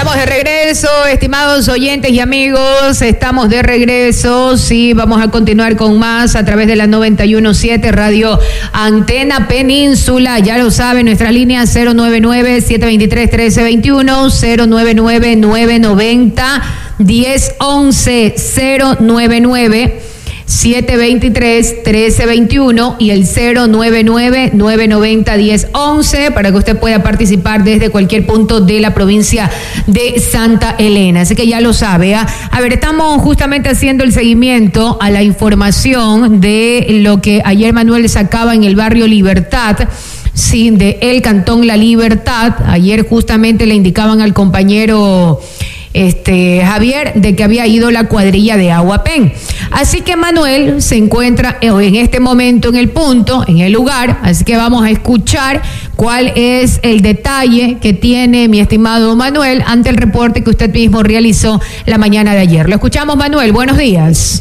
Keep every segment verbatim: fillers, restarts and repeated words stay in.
estamos de regreso, estimados oyentes y amigos, estamos de regreso, sí, vamos a continuar con más a través de la noventa y uno punto siete Radio Antena Península, ya lo saben, nuestra línea cero nueve nueve, siete dos tres, uno tres dos uno, cero nueve nueve, nueve nueve cero, uno cero once, cero nueve nueve, siete dos tres, uno tres dos uno y el cero nueve nueve, nueve nueve cero, uno cero once para que usted pueda participar desde cualquier punto de la provincia de Santa Elena. Así que ya lo sabe. ¿eh? A ver, estamos justamente haciendo el seguimiento a la información de lo que ayer Manuel sacaba en el barrio Libertad. Sí, de el Cantón La Libertad. Ayer justamente le indicaban al compañero Este, Javier, de que había ido la cuadrilla de Aguapén. Así que Manuel se encuentra en este momento en el punto, en el lugar, así que vamos a escuchar cuál es el detalle que tiene mi estimado Manuel ante el reporte que usted mismo realizó la mañana de ayer. Lo escuchamos, Manuel, buenos días.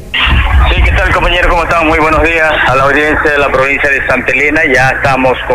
Sí, ¿qué tal, compañero? ¿Cómo están? Muy buenos días a la audiencia de la provincia de Santa Elena. Ya estamos con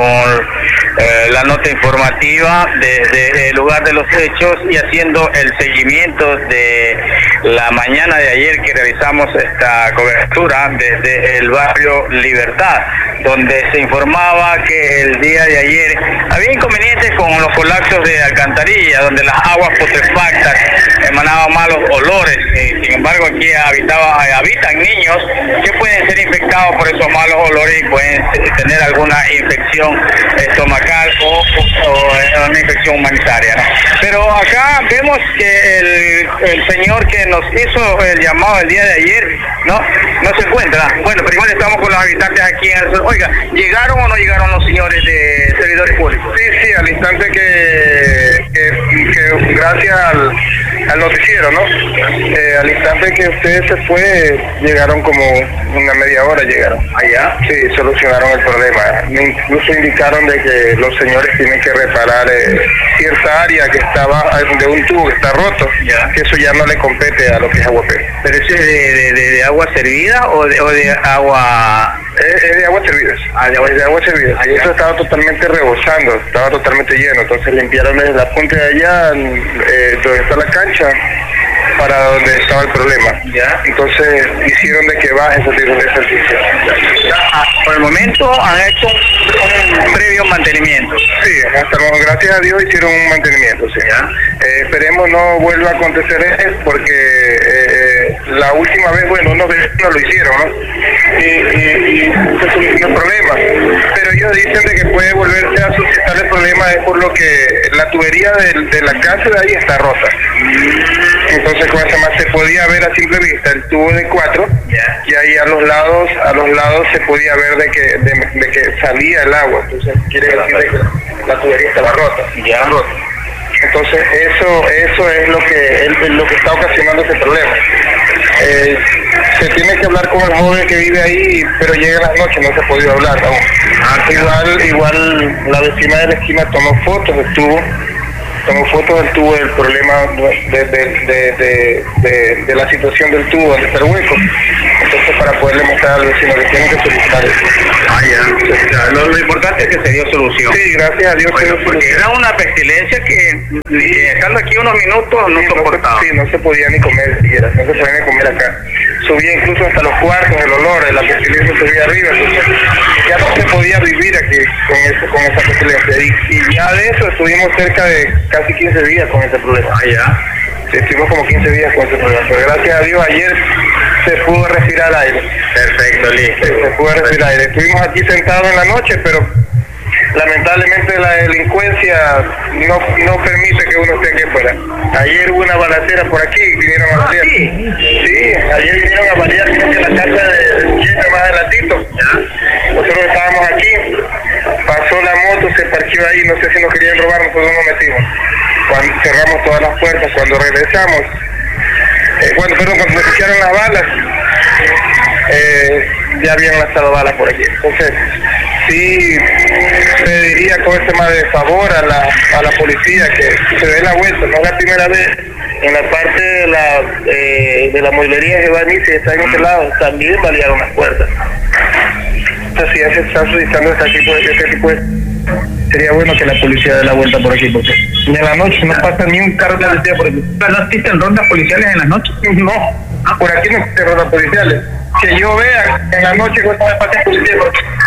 eh, la nota informativa desde el lugar de los hechos y haciendo el seguimiento de la mañana de ayer que realizamos esta cobertura desde el barrio Libertad, donde se informaba que el día de ayer había inconvenientes con los colapsos de alcantarilla, donde las aguas putrefactas emanaban malos olores. Eh, sin embargo, aquí habitaba, habitan niños que pueden ser infectados por esos malos olores y pueden tener alguna infección estomacal o, o, o una infección humanitaria, ¿no? Pero acá vemos que el, el señor que nos hizo el llamado el día de ayer no no se encuentra. Bueno, pero igual estamos con los habitantes aquí en el... Oiga, ¿llegaron o no llegaron los señores de servidores públicos? Sí, sí, al instante que, que, que gracias al, al noticiero, ¿no? Eh, al instante que usted se fue, llegaron como una media hora, llegaron. ¿Allá? Sí, solucionaron el problema. Incluso indicaron de que los señores tienen que reparar eh, cierta área que estaba de un tubo que está roto, ¿ya? Que eso ya no le compete a lo que es Aguapén. ¿Pero eso es de, de, de, de agua servida o de, o de agua...? Es, es de agua servida. Ah, de agua, es de agua servida. Ah, eso estaba totalmente rebosando, estaba totalmente lleno. Entonces limpiaron desde la punta de allá, eh, donde está la cancha, para donde estaba el problema. ¿Ya? Entonces hicieron de que baje ese tipo de servicio. Ah, por el momento han hecho un, un previo mantenimiento. Sí, hasta luego, gracias a Dios hicieron un mantenimiento, sí. Eh, esperemos no vuelva a acontecer eso, porque eh, la última vez, bueno, unos vecinos lo hicieron, ¿no? Y, y, y se solucionó el problema. Pero ellos dicen de que puede volverse a suscitar el problema es por lo que la tubería de, de la casa de ahí está rota. Entonces con eso más se podía ver a simple vista el tubo de cuatro, yeah. Y ahí a los lados, a los lados se podía ver de que de, de que salía el agua. Entonces quiere decir de que la tubería estaba rota, ya rota. Entonces eso eso es lo que es lo que está ocasionando ese problema. Eh, se tiene que hablar con el joven que vive ahí, pero llega en las noches, no se ha podido hablar aún. Ah, igual igual la vecina de la esquina tomó fotos del tubo. Tomó fotos del tubo, del problema de, de, de, de, de, de la situación del tubo, donde está el hueco. Entonces, para poderle mostrar al vecino que tienen que solucionar eso. Ah, ya. Lo, lo importante es que se dio solución. Sí, gracias a Dios. Bueno, porque era una pestilencia que, eh, estando aquí unos minutos, no sí, soportaba. No se, sí, no se podía ni comer siquiera, no se podía ni comer acá. Subía incluso hasta los cuartos, el olor, la pestilencia subía arriba, entonces ya no se podía vivir aquí con, eso, con esa pestilencia. Y, y ya de eso estuvimos cerca de casi quince días con ese problema. Ah, ya. Sí, estuvimos como quince días con ese problema, pero gracias a Dios ayer se pudo respirar aire. Perfecto, listo. Sí, se pudo respirar aire. Estuvimos aquí sentados en la noche, pero lamentablemente la delincuencia no, no permite que uno esté aquí afuera. Ayer hubo una balacera por aquí, vinieron a balear. Ah, sí. Sí, ayer vinieron a balear en la casa de Chile más adelantito. Nosotros estábamos aquí, pasó la moto, se parqueó ahí, no sé si nos querían robar, nosotros nos metimos. Cuando cerramos todas las puertas, cuando regresamos, eh, bueno, perdón, cuando nos echaron las balas, eh, ya habían lanzado balas por aquí. Entonces, sí pediría con este más de favor a la, a la policía que se dé la vuelta, no es la primera vez. En la parte de la eh, de la mueblería de Giovanni, si está en ese lado, también balearon las puertas. Entonces, sí, ya se está suscitando este tipo de, este tipo de sería bueno que la policía dé la vuelta por aquí, porque en la noche no pasa ni un carro de policía por aquí. ¿No existen rondas policiales en las noches? No, por aquí no existen rondas policiales. Que yo vea en la noche cuando me pasa policía,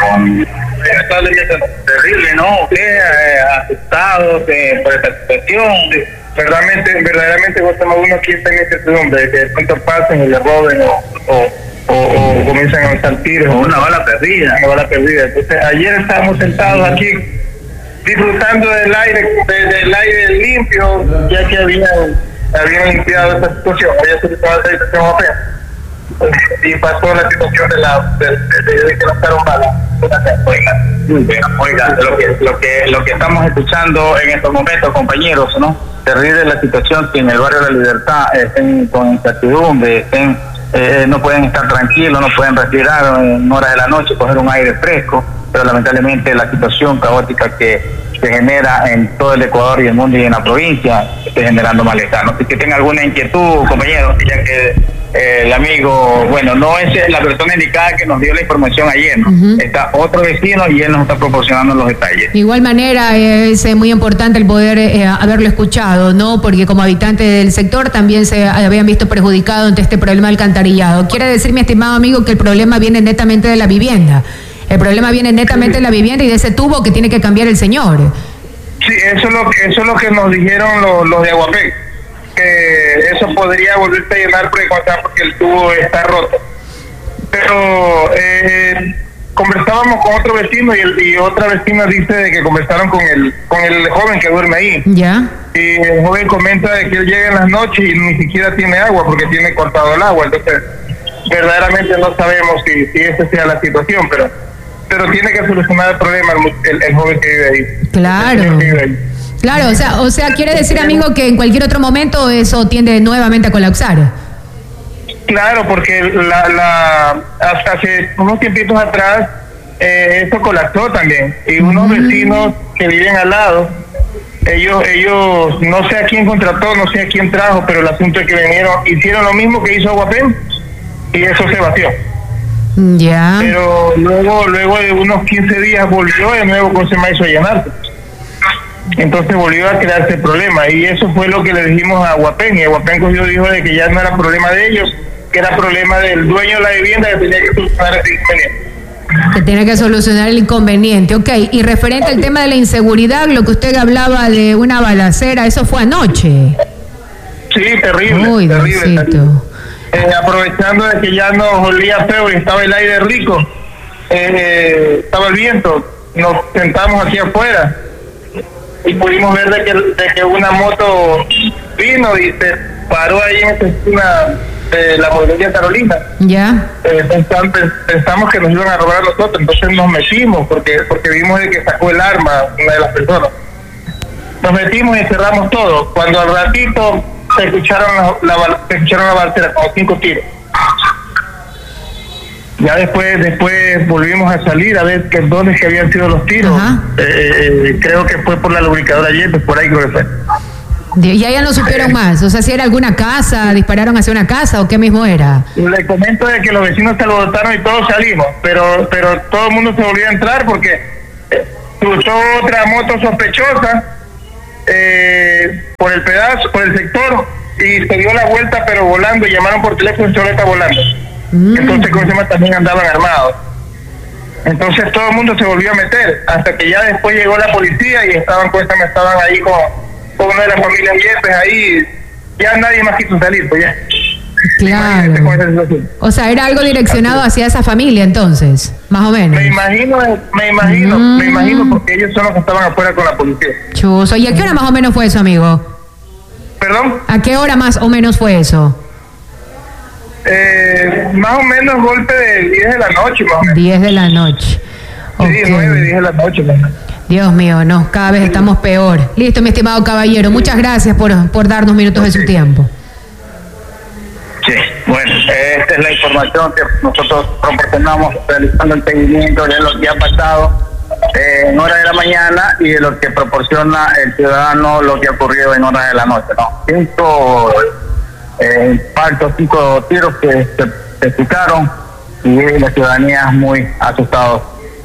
terrible, ¿no? Ustedes eh, asustados eh, por esta situación. Verdaderamente, verdaderamente, uno aquí está en incertidumbre de que de pronto pasen y le roben o, o, o, o comienzan a lanzar tiros. O una bala perdida. Una bala perdida. Entonces, ayer estábamos sentados aquí disfrutando del aire, de, del aire limpio, ya que habían, habían limpiado esta situación. Había solucionado esta situación apenas. Y pasó la situación de la de, de, de que lanzaron balas. Oiga, oiga, lo que, lo que lo que estamos escuchando en estos momentos, compañeros, ¿no? Terrible la situación que en el barrio de la Libertad estén con incertidumbre, estén, eh, no pueden estar tranquilos, no pueden respirar en horas de la noche, coger un aire fresco, pero lamentablemente la situación caótica que se genera en todo el Ecuador y el mundo y en la provincia está generando malestar. No sé si tenga alguna inquietud, compañeros, ya que eh, el amigo, bueno, no es la persona indicada que nos dio la información ayer, ¿no? Uh-huh. Está otro vecino y él nos está proporcionando los detalles. De igual manera, es eh, muy importante el poder eh, haberlo escuchado, ¿no? Porque como habitante del sector también se habían visto perjudicados ante este problema del alcantarillado. Quiere decir, mi estimado amigo, que el problema viene netamente de la vivienda. El problema viene netamente de la vivienda y de ese tubo que tiene que cambiar el señor. Sí, eso es lo que, eso es lo que nos dijeron los, los de Aguapé, que eso podría volverse a llenar porque el tubo está roto. Pero eh, conversábamos con otro vecino y, el, y otra vecina dice de que conversaron con el con el joven que duerme ahí. Ya. Y el joven comenta de que él llega en las noches y ni siquiera tiene agua porque tiene cortado el agua. Entonces, verdaderamente no sabemos si, si esa sea la situación, pero pero tiene que solucionar el problema el, el, el joven que vive ahí. Claro. Vive ahí. Claro, o sea, o sea, quiere decir, amigo, que en cualquier otro momento eso tiende nuevamente a colapsar. Claro, porque la, la hasta hace unos tiempitos atrás eh, esto colapsó también y unos mm. vecinos que viven al lado, ellos ellos no sé a quién contrató, no sé a quién trajo, pero el asunto es que vinieron, hicieron lo mismo que hizo Aguapé y eso se vació. Ya. Pero luego luego de unos quince días volvió de nuevo con se me hizo llenarse. Entonces volvió a crearse el problema y eso fue lo que le dijimos a Aguapén y Aguapén cogió dijo de que ya no era problema de ellos, que era problema del dueño de la vivienda que tenía que solucionar ese inconveniente. Que tiene que solucionar el inconveniente, ok. Y referente al tema de la inseguridad, lo que usted hablaba de una balacera, eso fue anoche. Sí, terrible, Uy, terrible. terrible. Eh, aprovechando de que ya nos olía feo y estaba el aire rico, eh, estaba el viento, nos sentamos aquí afuera y pudimos ver de que, de que una moto vino y se paró ahí en esta esquina de la Bodeguería Carolina. Ya. Eh, pensamos, pensamos que nos iban a robar a nosotros, entonces nos metimos porque porque vimos de que sacó el arma una de las personas. Nos metimos y cerramos todo. Cuando al ratito se escucharon la, la, se escucharon la balacera, como cinco tiros. Ya después después volvimos a salir a ver que dónde que habían sido los tiros. Eh, eh, creo que fue por la lubricadora Yepes, por ahí creo que fue. Y ya no supieron más, o sea, si era alguna casa, dispararon hacia una casa o qué mismo era. Le comento de que los vecinos se lo botaron y todos salimos, pero pero todo el mundo se volvió a entrar porque cruzó otra moto sospechosa eh, por el pedazo, por el sector y se dio la vuelta pero volando y llamaron por teléfono y solo está volando. Mm. Entonces con ese también andaban armados. Entonces todo el mundo se volvió a meter hasta que ya después llegó la policía y estaban pues, estaban ahí con, con una de las familias Yepes ahí, ya nadie más quiso salir, pues ya. Claro. O sea, era algo direccionado hacia esa familia entonces, más o menos. Me imagino, me imagino, mm. me imagino porque ellos son los que estaban afuera con la policía. Chuso, ¿y a qué hora más o menos fue eso, amigo? ¿Perdón? ¿A qué hora más o menos fue eso? Eh, más o menos golpe de diez de la noche, más o menos. diez de la noche. Okay. Sí, nueve, diez de la noche, más o menos. Dios mío, no, cada vez estamos peor. Listo, mi estimado caballero, muchas gracias por, por darnos minutos okay. de su tiempo. Sí, bueno, esta es la información que nosotros proporcionamos realizando el seguimiento de lo que ha pasado eh, en horas de la mañana y de lo que proporciona el ciudadano lo que ha ocurrido en horas de la noche, ¿no? Cinco eh, impactos, cinco tiros que se, se escucharon y la ciudadanía es muy asustada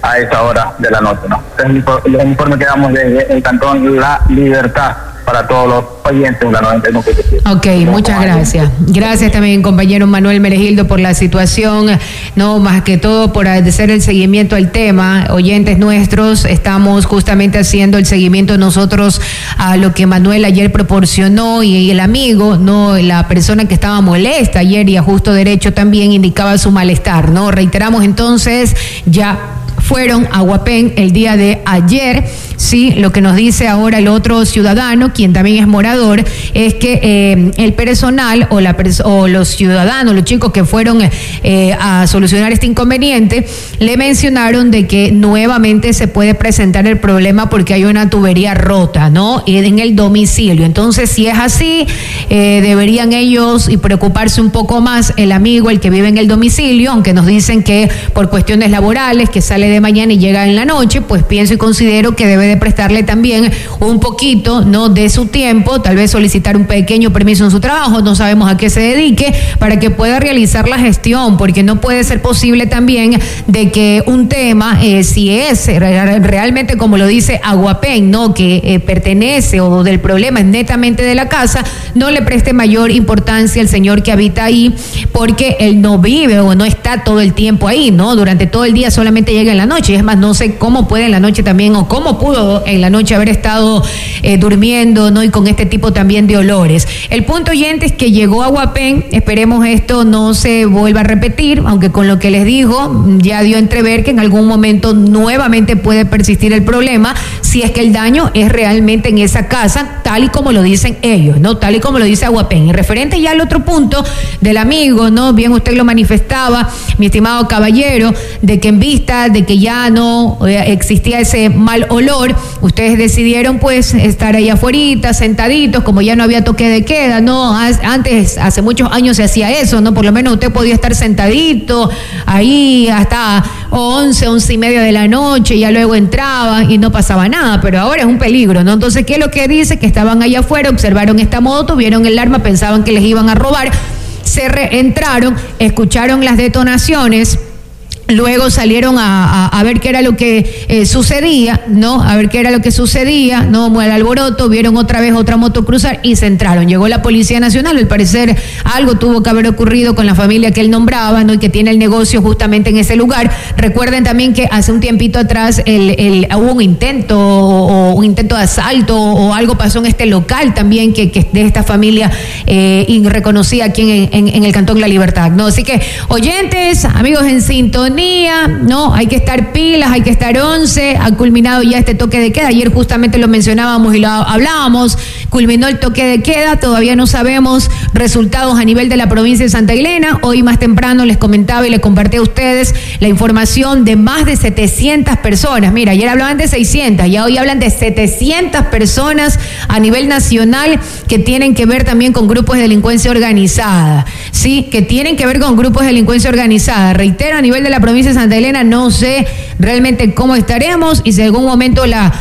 a esa hora de la noche, ¿no? Entonces, el informe que damos desde el Cantón La Libertad para todos los oyentes de la noventa y uno punto siete. Ok, muchas gracias. Gracias también, compañero Manuel Meregildo, por la situación, no más que todo por hacer el seguimiento al tema. Oyentes nuestros, estamos justamente haciendo el seguimiento nosotros a lo que Manuel ayer proporcionó y, y el amigo, no, la persona que estaba molesta ayer y a justo derecho también indicaba su malestar, ¿no? Reiteramos entonces, ya fueron a Guapén el día de ayer. Sí, lo que nos dice ahora el otro ciudadano, quien también es morador, es que eh, el personal o, la pers- o los ciudadanos, los chicos que fueron eh, a solucionar este inconveniente, le mencionaron de que nuevamente se puede presentar el problema porque hay una tubería rota, ¿no? En el domicilio. Entonces, si es así, eh, deberían ellos y preocuparse un poco más el amigo, el que vive en el domicilio, aunque nos dicen que por cuestiones laborales, que sale de mañana y llega en la noche, pues pienso y considero que debe de prestarle también un poquito, ¿no?, de su tiempo, tal vez solicitar un pequeño permiso en su trabajo, no sabemos a qué se dedique, para que pueda realizar la gestión, porque no puede ser posible también de que un tema, eh, si es realmente como lo dice Aguapén, ¿no?, que eh, pertenece o del problema es netamente de la casa, no le preste mayor importancia al señor que habita ahí, porque él no vive o no está todo el tiempo ahí, ¿no? Durante todo el día solamente llega en la noche, y es más, no sé cómo puede en la noche también, o cómo pudo en la noche haber estado eh, durmiendo, ¿no? Y con este tipo también de olores. El punto, oyente, es que llegó a Guapén, esperemos esto no se vuelva a repetir, aunque con lo que les digo, ya dio a entrever que en algún momento nuevamente puede persistir el problema, si es que el daño es realmente en esa casa, tal y como lo dicen ellos, ¿no? Tal y como lo dice Aguapén. Y referente ya al otro punto del amigo, ¿no? Bien usted lo manifestaba, mi estimado caballero, de que en vista de que ya no eh, existía ese mal olor, ustedes decidieron pues estar ahí afuera, sentaditos, como ya no había toque de queda, ¿no? Antes, hace muchos años se hacía eso, ¿no? Por lo menos usted podía estar sentadito ahí hasta once, once y media de la noche, ya luego entraba y no pasaba nada, pero ahora es un peligro, ¿no? Entonces, ¿qué es lo que dice? Que estaban allá afuera, observaron esta moto, vieron el arma, pensaban que les iban a robar, se reentraron, escucharon las detonaciones. Luego salieron a, a, a ver qué era lo que eh, sucedía, ¿no? A ver qué era lo que sucedía, ¿no? Al alboroto, vieron otra vez otra moto cruzar y se entraron. Llegó la Policía Nacional, al parecer algo tuvo que haber ocurrido con la familia que él nombraba, ¿no? Y que tiene el negocio justamente en ese lugar. Recuerden también que hace un tiempito atrás el, el, hubo un intento o, o un intento de asalto o algo pasó en este local también que, que de esta familia eh, reconocida aquí en, en, en el Cantón La Libertad, ¿no? Así que, oyentes, amigos en sintonía, no, hay que estar pilas, hay que estar once, ha culminado ya este toque de queda, ayer justamente lo mencionábamos y lo hablábamos, culminó el toque de queda, todavía no sabemos resultados a nivel de la provincia de Santa Elena, hoy más temprano les comentaba y les compartí a ustedes la información de más de setecientas personas, mira, ayer hablaban de seiscientas, ya hoy hablan de setecientas personas a nivel nacional que tienen que ver también con grupos de delincuencia organizada, sí, que tienen que ver con grupos de delincuencia organizada, reitero, a nivel de la provincia de Santa Elena no sé realmente cómo estaremos y si en algún momento la,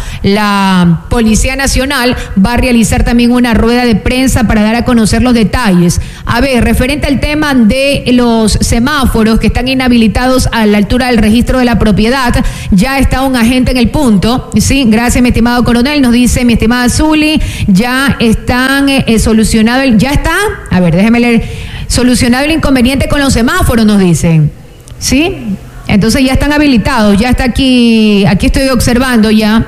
la Policía Nacional va a realizar también una rueda de prensa para dar a conocer los detalles. A ver, referente al tema de los semáforos que están inhabilitados a la altura del registro de la propiedad, ya está un agente en el punto, sí, gracias mi estimado coronel, nos dice mi estimada Zuli, ya están eh, solucionado, el, ya está, a ver, déjeme leer, solucionado el inconveniente con los semáforos, nos dicen. ¿Sí? Entonces ya están habilitados, ya está aquí, aquí estoy observando ya,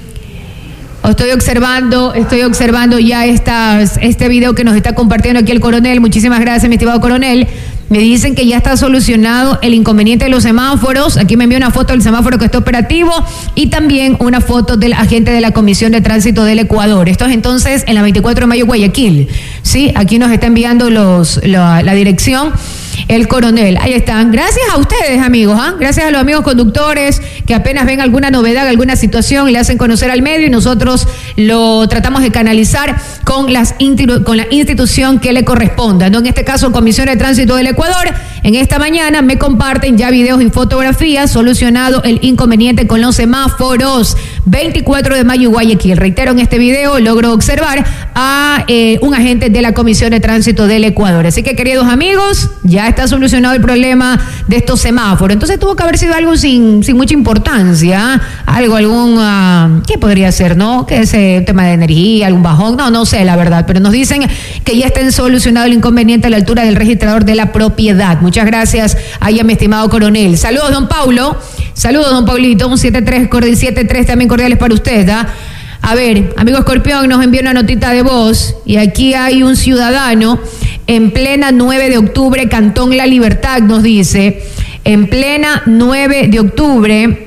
estoy observando, estoy observando ya estas, este video que nos está compartiendo aquí el coronel, muchísimas gracias mi estimado coronel, me dicen que ya está solucionado el inconveniente de los semáforos, aquí me envió una foto del semáforo que está operativo y también una foto del agente de la Comisión de Tránsito del Ecuador, esto es entonces en la veinticuatro de mayo Guayaquil, ¿sí? Aquí nos está enviando los, la, la dirección. El coronel, ahí están. Gracias a ustedes, amigos, ¿eh? Gracias a los amigos conductores que apenas ven alguna novedad, alguna situación, le hacen conocer al medio y nosotros lo tratamos de canalizar con, las institu- con la institución que le corresponda, ¿no? En este caso, Comisión de Tránsito del Ecuador, En esta mañana me comparten ya videos y fotografías, solucionado el inconveniente con los semáforos. veinticuatro de mayo, Guayaquil. Reitero, en este video logro observar a eh, un agente de la Comisión de Tránsito del Ecuador. Así que, queridos amigos, ya está solucionado el problema de estos semáforos. Entonces tuvo que haber sido algo sin, sin mucha importancia, algo, algún, uh, ¿qué podría ser, no? Que ese tema de energía, algún bajón, no, no sé la verdad, pero nos dicen que ya está solucionado el inconveniente a la altura del registrador de la propiedad. Muchas gracias ahí a mi estimado coronel. Saludos, don Paulo. Saludos, don Paulito. Un siete tres, siete tres también cordiales para usted, ¿ah? A ver, amigo Escorpión, nos envió una notita de voz y aquí hay un ciudadano en plena nueve de octubre, Cantón La Libertad, nos dice, en plena nueve de octubre.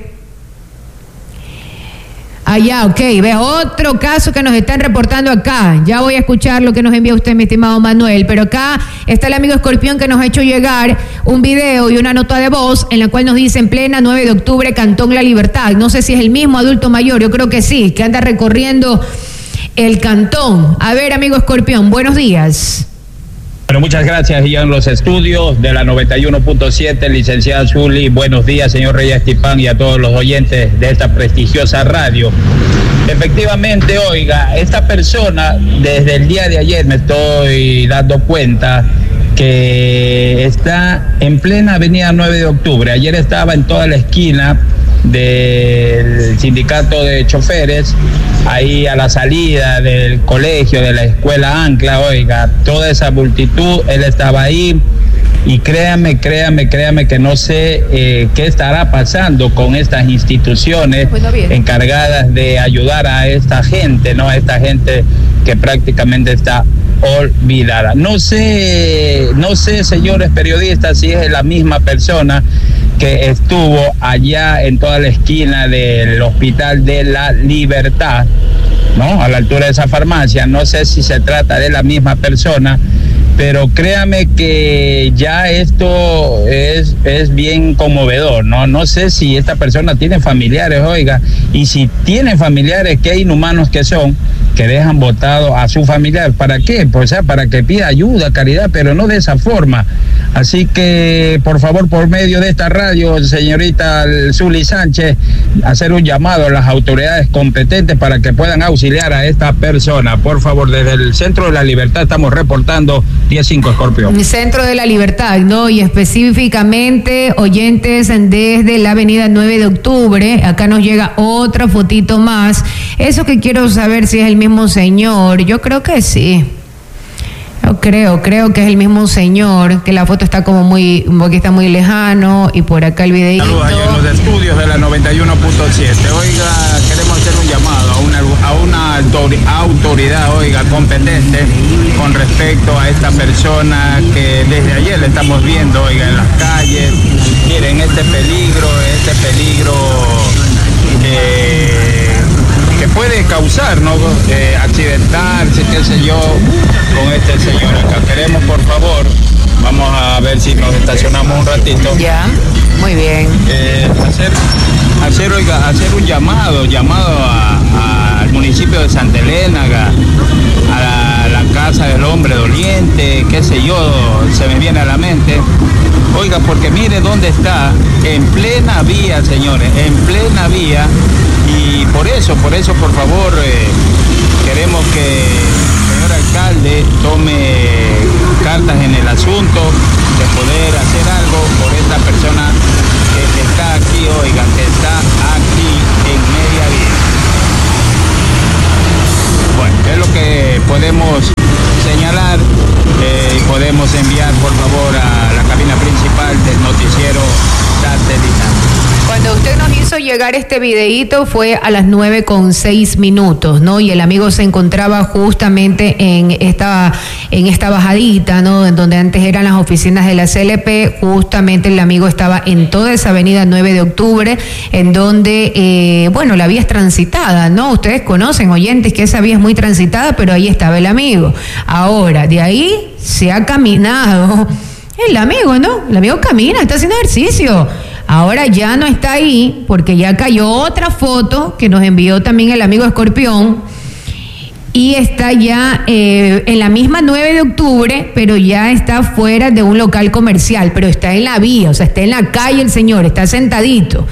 Allá, ok, ve otro caso que nos están reportando acá. Ya voy a escuchar lo que nos envía usted, mi estimado Manuel, pero acá está el amigo Escorpión que nos ha hecho llegar un video y una nota de voz en la cual nos dice en plena nueve de octubre, Cantón La Libertad. No sé si es el mismo adulto mayor, yo creo que sí, que anda recorriendo el cantón. A ver, amigo Escorpión, buenos días. Bueno, muchas gracias. Ya en los estudios de la noventa y uno punto siete, licenciada Zuli, buenos días, señor Reyes Estipán, y a todos los oyentes de esta prestigiosa radio. Efectivamente, oiga, esta persona, desde el día de ayer me estoy dando cuenta que está en plena avenida nueve de octubre. Ayer estaba en toda la esquina del sindicato de choferes, ahí a la salida del colegio, de la escuela Ancla, oiga, toda esa multitud, él estaba ahí, y créame, créame, créame que no sé eh, qué estará pasando con estas instituciones encargadas de ayudar a esta gente, ¿no? A esta gente que prácticamente está olvidada. No sé, no sé, señores periodistas, si es la misma persona que estuvo allá en toda la esquina del Hospital de la Libertad, ¿no? A la altura de esa farmacia. No sé si se trata de la misma persona, pero créame que ya esto es, es bien conmovedor, ¿no? No sé si esta persona tiene familiares, oiga, y si tiene familiares, qué inhumanos que son, que dejan botado a su familiar. ¿Para qué? Pues, o sea, para que pida ayuda, caridad, pero no de esa forma. Así que, por favor, por medio de esta radio, señorita Zuli Sánchez, hacer un llamado a las autoridades competentes para que puedan auxiliar a esta persona. Por favor, desde el Centro de la Libertad estamos reportando diez cinco Escorpión. Centro de la Libertad, ¿no? Y específicamente, oyentes desde la avenida nueve de octubre, acá nos llega otra fotito más. Eso que quiero saber si es el mismo señor, yo creo que sí. Yo creo, creo que es el mismo señor, que la foto está como muy, porque está muy lejano, y por acá el videíto. Saludos allá en los estudios de la noventa y uno punto siete. Oiga, queremos hacer un llamado a una, a una autoridad, oiga, competente con respecto a esta persona que desde ayer le estamos viendo, oiga, en las calles. Miren, este peligro, este peligro eh, que puede causar, ¿no? Eh, accidentarse, qué sé yo, con este señor acá. Queremos, por favor, vamos a ver si nos estacionamos un ratito. Ya, muy bien. Eh, hacer, hacer, oiga, hacer un llamado, llamado a, a, al municipio de Santa Elena, a la, a la Casa del Hombre Doliente, qué sé yo, se me viene a la mente. Oiga, porque mire dónde está, en plena vía, señores, en plena vía, y por eso, por eso, por favor, eh, queremos que el señor alcalde tome cartas en el asunto de poder hacer algo por esta persona que está aquí, oiga, que está aquí en media vía. Bueno, es lo que podemos señalar eh, y podemos enviar, por favor, a la cabina principal del noticiero satelital. Cuando usted nos hizo llegar este videíto fue a las nueve con seis minutos, ¿no? Y el amigo se encontraba justamente en esta, en esta bajadita, ¿no? En donde antes eran las oficinas de la C L P. Justamente el amigo estaba en toda esa avenida nueve de octubre, en donde, eh, bueno, la vía es transitada, ¿no? Ustedes conocen, oyentes, que esa vía es muy transitada, pero ahí estaba el amigo. Ahora, de ahí se ha caminado el amigo, ¿no? El amigo camina, está haciendo ejercicio. Ahora ya no está ahí porque ya cayó otra foto que nos envió también el amigo Escorpión y está ya eh, en la misma nueve de octubre, pero ya está fuera de un local comercial, pero está en la vía, o sea, está en la calle el señor, está sentadito.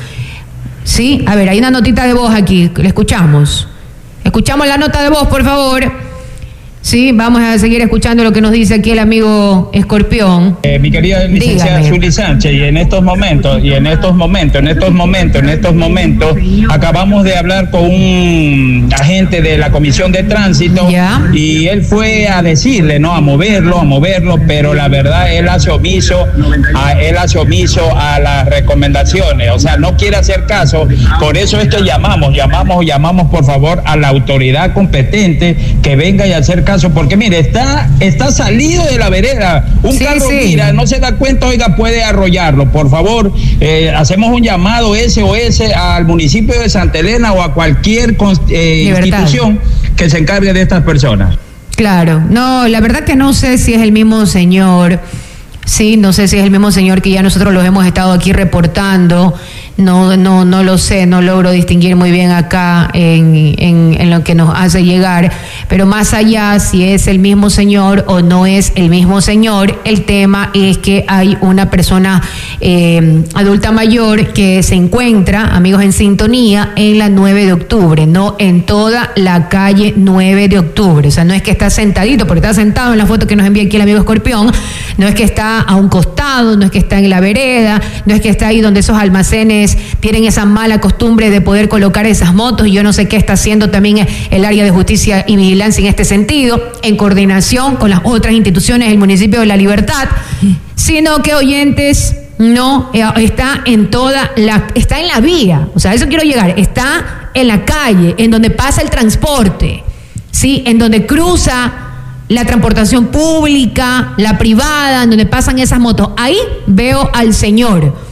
Sí, a ver, hay una notita de voz aquí, le escuchamos. Escuchamos la nota de voz, por favor. Sí, vamos a seguir escuchando lo que nos dice aquí el amigo Escorpión. Eh, mi querida licenciada Zuli Sánchez, y en estos momentos, y en estos momentos, en estos momentos, en estos momentos, acabamos de hablar con un agente de la Comisión de Tránsito, ¿ya? Y él fue a decirle, ¿no? A moverlo, a moverlo, pero la verdad, él hace omiso, a, él hace omiso a las recomendaciones, o sea, no quiere hacer caso, por eso es que llamamos, llamamos, llamamos por favor a la autoridad competente que venga y hacer caso, porque mire, está, está salido de la vereda, un sí, carro sí. Mira, no se da cuenta, oiga, puede arrollarlo, por favor, eh, hacemos un llamado S O S al municipio de Santa Elena o a cualquier eh, institución que se encargue de estas personas. Claro, no, la verdad que no sé si es el mismo señor, sí, no sé si es el mismo señor que ya nosotros los hemos estado aquí reportando. No, no, no lo sé, no logro distinguir muy bien acá en, en, en lo que nos hace llegar, pero más allá si es el mismo señor o no es el mismo señor, el tema es que hay una persona eh, adulta mayor que se encuentra, amigos en sintonía, en la nueve de octubre, no en toda la calle nueve de octubre, o sea, no es que está sentadito, porque está sentado en la foto que nos envía aquí el amigo Escorpión, no es que está a un costado, no es que está en la vereda, no es que está ahí donde esos almacenes tienen esa mala costumbre de poder colocar esas motos, y yo no sé qué está haciendo también el área de justicia y vigilancia en este sentido, en coordinación con las otras instituciones del municipio de La Libertad, sino que, oyentes, no está en toda la, está en la vía, o sea, eso quiero llegar, está en la calle, en donde pasa el transporte, sí, en donde cruza la transportación pública, la privada, en donde pasan esas motos. Ahí veo al señor.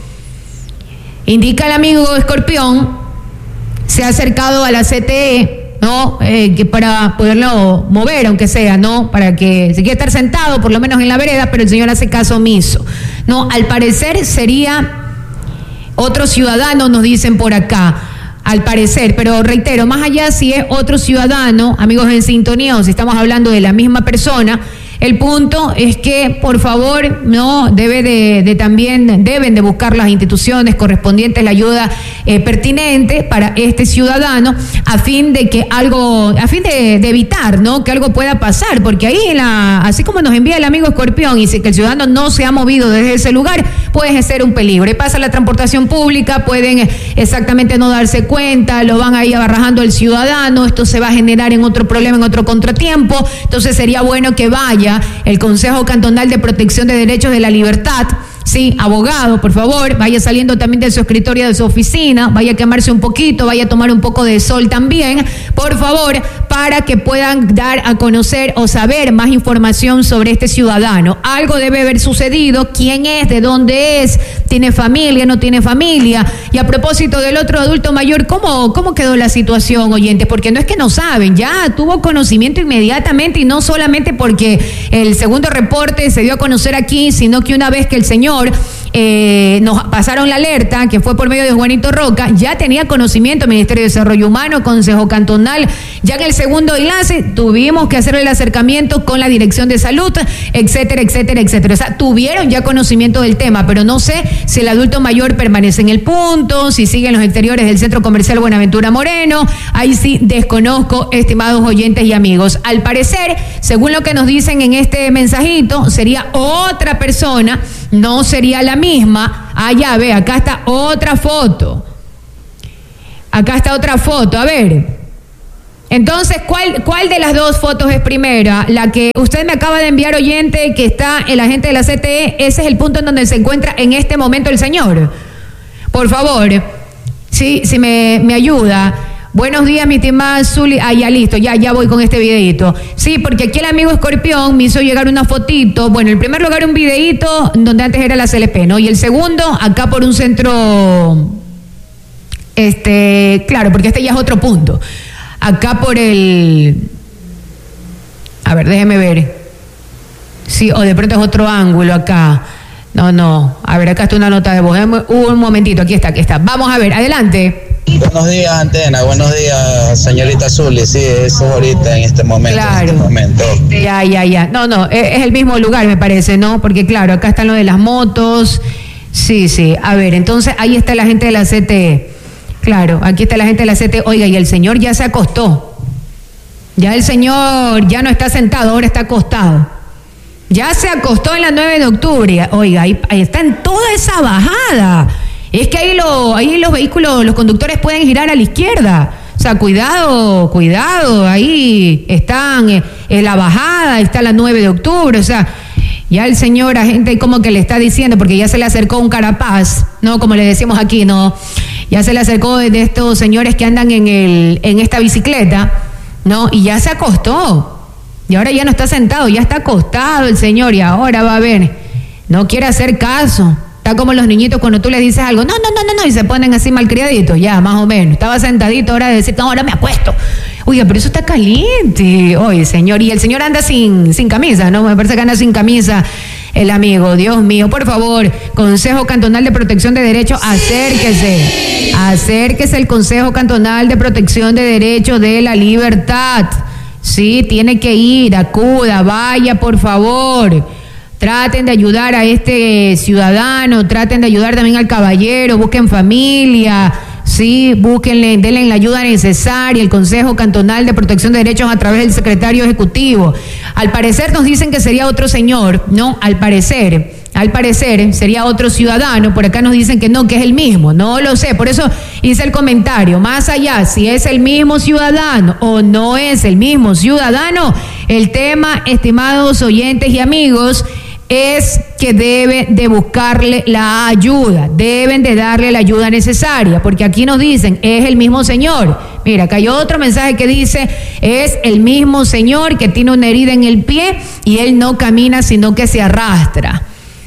Indica el amigo Escorpión, se ha acercado a la C T E, ¿no? Eh, que para poderlo mover, aunque sea, ¿no? Para que se quiera estar sentado, por lo menos en la vereda, pero el señor hace caso omiso. No, al parecer sería otro ciudadano, nos dicen por acá. Al parecer, pero reitero, más allá si es otro ciudadano, amigos en sintonía, o si estamos hablando de la misma persona, el punto es que, por favor, no debe de, de también deben de buscar las instituciones correspondientes la ayuda eh, pertinente para este ciudadano, a fin de que algo, a fin de, de evitar, ¿no? Que algo pueda pasar, porque ahí en la, así como nos envía el amigo Escorpión, y si que el ciudadano no se ha movido desde ese lugar, puede ser un peligro. Y pasa la transportación pública, pueden exactamente no darse cuenta, lo van ahí abarrajando el ciudadano, esto se va a generar en otro problema, en otro contratiempo. Entonces sería bueno que vaya el Consejo Cantonal de Protección de Derechos de la Libertad, sí, abogado, por favor, vaya saliendo también de su escritorio, de su oficina, vaya a quemarse un poquito, vaya a tomar un poco de sol también, por favor, para que puedan dar a conocer o saber más información sobre este ciudadano. Algo debe haber sucedido, quién es, de dónde es, tiene familia, no tiene familia. Y a propósito del otro adulto mayor, ¿cómo, cómo quedó la situación, oyentes? Porque no es que no saben, ya tuvo conocimiento inmediatamente, y no solamente porque el segundo reporte se dio a conocer aquí, sino que una vez que el señor Eh, nos pasaron la alerta, que fue por medio de Juanito Roca, ya tenía conocimiento Ministerio de Desarrollo Humano, Consejo Cantonal, ya en el segundo enlace tuvimos que hacer el acercamiento con la Dirección de Salud, etcétera, etcétera, etcétera. O sea, tuvieron ya conocimiento del tema, pero no sé si el adulto mayor permanece en el punto, si sigue en los exteriores del Centro Comercial Buenaventura Moreno, ahí sí desconozco, estimados oyentes y amigos. Al parecer, según lo que nos dicen en este mensajito, sería otra persona, no sería la misma. Ah, ya ve, acá está otra foto. Acá está otra foto, a ver. Entonces, ¿cuál, cuál de las dos fotos es primera? La que usted me acaba de enviar, oyente, que está el agente de la C T E, ese es el punto en donde se encuentra en este momento el señor. Por favor, sí, si me, me ayuda. Buenos días, mi estimada Zuli. Ah, ya listo, ya, ya voy con este videito. Sí, porque aquí el amigo Escorpión me hizo llegar una fotito. Bueno, en primer lugar un videito donde antes era la C L P, ¿no? Y el segundo, acá por un centro, este, claro, porque este ya es otro punto. Acá por el, a ver, déjeme ver. Sí, o de pronto es otro ángulo acá. No, no, a ver, acá está una nota de voz. Un momentito, aquí está, aquí está. Vamos a ver, adelante. Buenos días, Antena. Buenos días, señorita Zuli. Sí, eso es ahorita, en este momento. Claro. En este momento. Ya, ya, ya. No, no, es el mismo lugar, me parece, ¿no? Porque, claro, acá están lo de las motos. Sí, sí. A ver, entonces ahí está la gente de la C T E. Claro, aquí está la gente de la C T E. Oiga, y el señor ya se acostó. Ya el señor ya no está sentado, ahora está acostado. Ya se acostó en la nueve de octubre. Oiga, ahí, ahí está en toda esa bajada. Es que ahí, lo, ahí los vehículos, los conductores pueden girar a la izquierda. O sea, cuidado, cuidado. Ahí están eh, en la bajada, está la nueve de octubre. O sea, ya el señor agente como que le está diciendo, porque ya se le acercó un carapaz, ¿no? Como le decimos aquí, ¿no? Ya se le acercó de estos señores que andan en, el, en esta bicicleta, ¿no? Y ya se acostó. Y ahora ya no está sentado, ya está acostado el señor y ahora va a ver. No quiere hacer caso. Está como los niñitos cuando tú les dices algo, no, no, no, no, no, y se ponen así malcriaditos, ya, más o menos. Estaba sentadito, ahora de decir, no, ahora me acuesto. Oiga, pero eso está caliente. Oye, señor, y el señor anda sin, sin camisa, ¿no? Me parece que anda sin camisa el amigo. Dios mío, por favor, Consejo Cantonal de Protección de Derechos, acérquese. Acérquese el Consejo Cantonal de Protección de Derechos de la Libertad. Sí, tiene que ir, acuda, vaya, por favor. Traten de ayudar a este ciudadano, traten de ayudar también al caballero, busquen familia, sí, búsquenle, denle la ayuda necesaria, el Consejo Cantonal de Protección de Derechos a través del secretario ejecutivo. Al parecer nos dicen que sería otro señor, ¿no? Al parecer, al parecer sería otro ciudadano, por acá nos dicen que no, que es el mismo, no lo sé, por eso hice el comentario, más allá, si es el mismo ciudadano o no es el mismo ciudadano, el tema, estimados oyentes y amigos, es que deben de buscarle la ayuda, deben de darle la ayuda necesaria, porque aquí nos dicen, es el mismo señor. Mira, acá hay otro mensaje que dice, es el mismo señor que tiene una herida en el pie y él no camina, sino que se arrastra.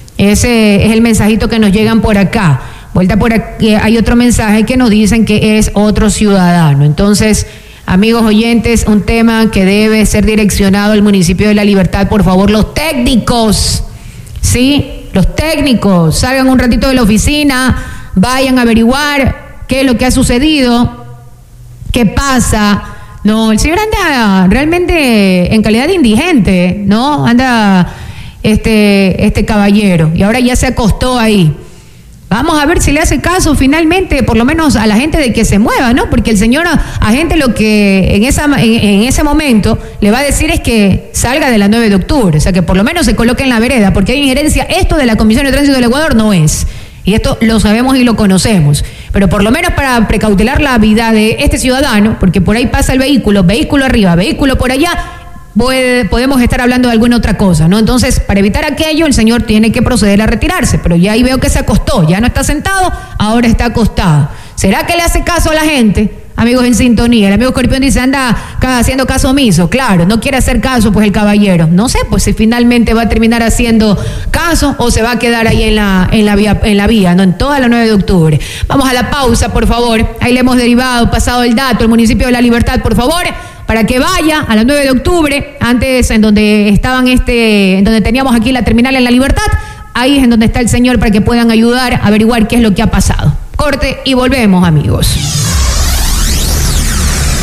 Ese es el mensajito que nos llegan por acá. Vuelta por aquí, hay otro mensaje que nos dicen que es otro ciudadano. Entonces, amigos oyentes, un tema que debe ser direccionado al municipio de La Libertad. Por favor, los técnicos, ¿sí? Los técnicos, salgan un ratito de la oficina, vayan a averiguar qué es lo que ha sucedido, qué pasa. No, el señor anda realmente en calidad de indigente, ¿no? Anda este, este caballero y ahora ya se acostó ahí. Vamos a ver si le hace caso finalmente, por lo menos a la gente, de que se mueva, ¿no? Porque el señor agente lo que en, esa, en, en ese momento le va a decir es que salga de la nueve de octubre, o sea, que por lo menos se coloque en la vereda, porque hay injerencia, esto de la Comisión de Tránsito del Ecuador no es. Y esto lo sabemos y lo conocemos. Pero por lo menos para precautelar la vida de este ciudadano, porque por ahí pasa el vehículo, vehículo arriba, vehículo por allá, Puede, podemos estar hablando de alguna otra cosa, ¿no? Entonces, para evitar aquello, el señor tiene que proceder a retirarse, pero ya ahí veo que se acostó, ya no está sentado, ahora está acostado. ¿Será que le hace caso a la gente? Amigos en sintonía, el amigo Escorpión dice, anda haciendo caso omiso. Claro, no quiere hacer caso, pues el caballero. No sé, pues si finalmente va a terminar haciendo caso o se va a quedar ahí en la, en la vía, en la vía, ¿no? En toda la nueve de octubre. Vamos a la pausa, por favor. Ahí le hemos derivado, pasado el dato, el municipio de La Libertad, por favor, para que vaya a la nueve de octubre, antes en donde estaban este, en donde teníamos aquí la terminal en La Libertad, ahí es en donde está el señor para que puedan ayudar a averiguar qué es lo que ha pasado. Corte y volvemos, amigos.